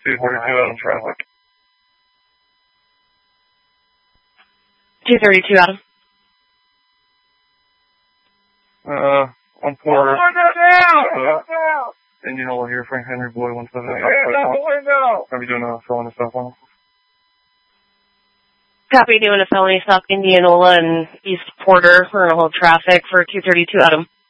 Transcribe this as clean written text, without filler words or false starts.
232 Adam traffic. 232 Adam. On Porter. Down! Indian Ola here, Frank Henry Boy 178. Window! Are we doing a felony stop on? Copy, doing a felony stop Indianola and East Porter. We're going to hold traffic for 232 Adam.